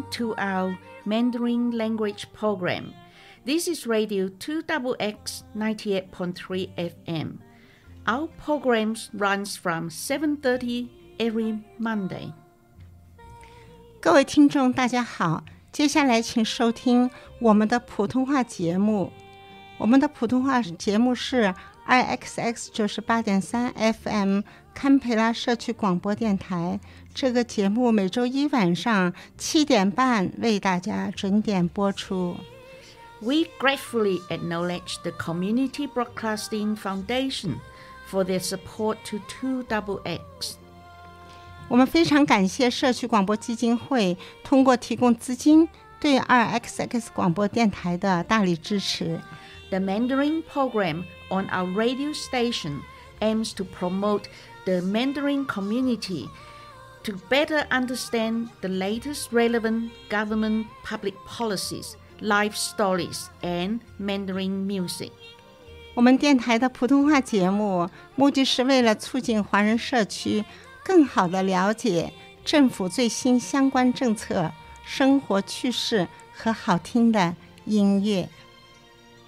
to our Mandarin language program. This is Radio 2XX 98.3 FM. Our program runs from 7:30 every Monday. 各位听众大家好，接下来请收听我们的普通话节目。我们的普通话节目是 IXX 98.3 FM 堪培拉社区广播电台。这个节目每周一晚上7点半为大家准点播出。 We gratefully acknowledge the Community Broadcasting Foundation for their support to 2XX. 我们非常感谢社区广播基金会通过提供资金对 2XX 广播电台的大力支持。 The Mandarin program on our radio station aims to promote the Mandarin community to better understand the latest relevant government public policies, life stories, and Mandarin music. 我们电台的普通话节目目的是为了促进华人社区更好地了解政府最新相关政策、生活趣事和好听的音乐。